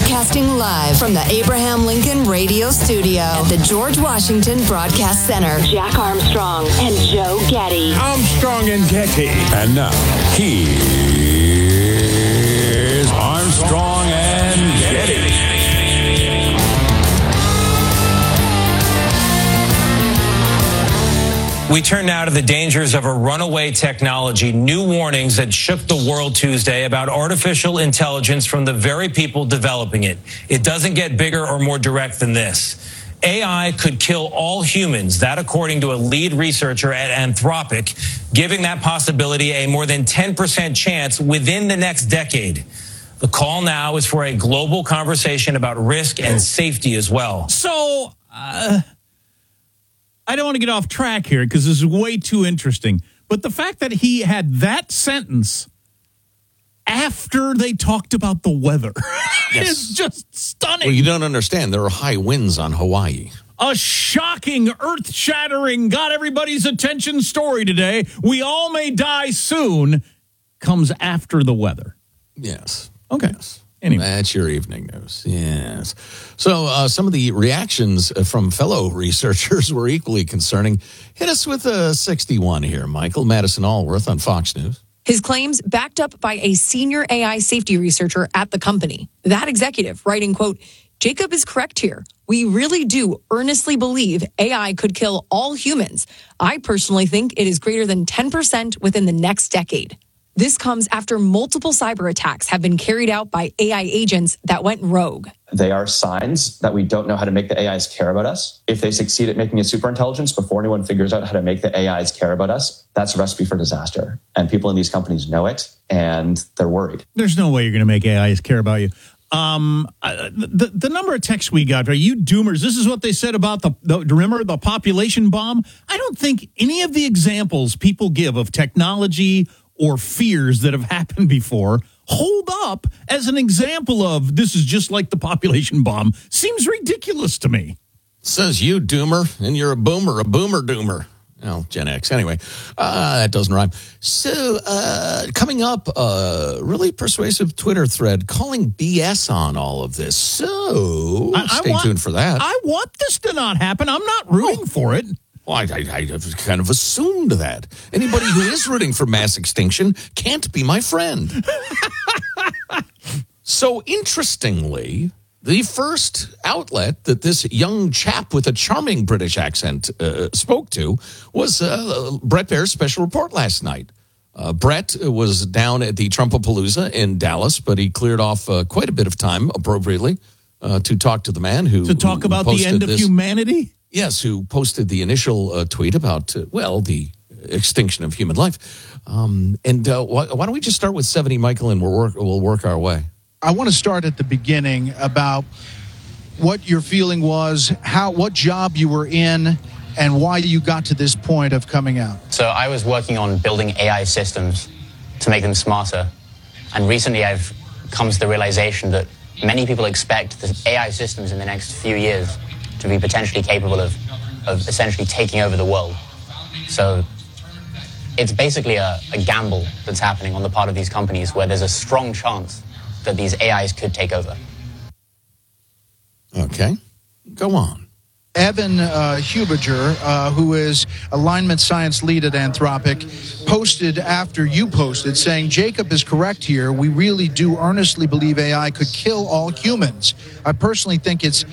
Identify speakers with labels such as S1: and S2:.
S1: Broadcasting live from the Abraham Lincoln Radio Studio at the George Washington Broadcast Center. Jack Armstrong and Joe Getty.
S2: Armstrong and Getty.
S3: And now, here's Armstrong and Getty.
S4: We turn now to the dangers of a runaway technology. New warnings that shook the world Tuesday about artificial intelligence from the very people developing it. It doesn't get bigger or more direct than this. AI could kill all humans, that according to a lead researcher at Anthropic, giving that possibility a more than 10% chance within the next decade. The call now is for a global conversation about risk and safety as well.
S5: So, I don't want to get off track here because this is way too interesting. But the fact that he had that sentence after they talked about the weather is just stunning.
S6: Well, you don't understand. There are high winds on Hawaii.
S5: A shocking, earth-shattering, got everybody's attention story today. We all may die soon. Comes after the weather.
S6: Yes.
S5: Okay.
S6: Yes.
S5: Anyway.
S6: That's your evening news. Yes. So some of the reactions from fellow researchers were equally concerning. Hit us with 61 here, Michael. Madison Allworth on Fox News.
S7: His claims backed up by a senior AI safety researcher at the company. That executive writing, quote, Jacob is correct here. We really do earnestly believe AI could kill all humans. I personally think it is greater than 10% within the next decade. This comes after multiple cyber attacks have been carried out by AI agents that went rogue.
S8: They are signs that we don't know how to make the AIs care about us. If they succeed at making a superintelligence before anyone figures out how to make the AIs care about us, that's a recipe for disaster. And people in these companies know it, and they're worried.
S5: There's no way you're going to make AIs care about you. The number of texts we got, are you doomers? This is what they said about remember the population bomb? I don't think any of the examples people give of technology or fears that have happened before hold up as an example of this is just like the population bomb. Seems ridiculous to me.
S6: Says you, doomer, and you're a boomer doomer. Oh, Gen X. Anyway, that doesn't rhyme. So, coming up, really persuasive Twitter thread calling BS on all of this. So, stay tuned for that.
S5: I want this to not happen. I'm not rooting for it.
S6: Well, I kind of assumed that. Anybody who is rooting for mass extinction can't be my friend. So, interestingly, the first outlet that this young chap with a charming British accent spoke to was Bret Baier's special report last night. Bret was down at the Trumpapalooza in Dallas, but he cleared off quite a bit of time appropriately to talk to the man who
S5: talk about the end of humanity?
S6: Yes, who posted the initial tweet about, the extinction of human life. Why don't we just start with 70, Michael, and we'll work our way.
S9: I want to start at the beginning about what your feeling was, what job you were in, and why you got to this point of coming out.
S10: So I was working on building AI systems to make them smarter. And recently I've come to the realization that many people expect the AI systems in the next few years to be potentially capable of essentially taking over the world. So it's basically a gamble that's happening on the part of these companies where there's a strong chance that these AIs could take over.
S6: Okay, go on.
S9: Evan Hubiger, who is alignment science lead at Anthropic, posted after you posted saying, Jacob is correct here. We really do earnestly believe AI could kill all humans. I personally think it's